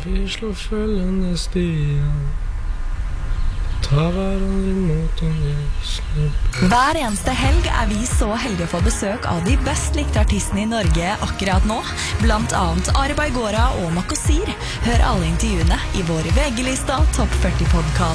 Vi slår følgende stier, tar hverandre imot om vi slipper. Hver eneste helg vi så heldige å få besøk av de best likte artistene i Norge akkurat nå, blant annet Ari Baigora og Makosir. Hør alle intervjuene i vår VG-lista Topp 40 podcast.